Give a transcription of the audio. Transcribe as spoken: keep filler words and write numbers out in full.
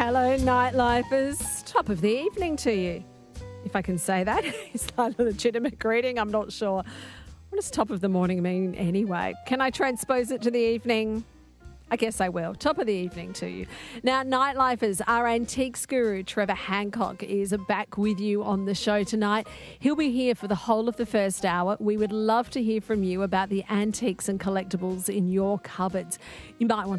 Hello, nightlifers. Top of the evening to you. If I can say that. Is that a legitimate greeting? I'm not sure. What does top of the morning mean anyway? Can I transpose it to the evening? I guess I will. Top of the evening to you. Now, nightlifers, our antiques guru, Trevor Hancock, is back with you on the show tonight. He'll be here for the whole of the first hour. We would love to hear from you about the antiques and collectibles in your cupboards. You might want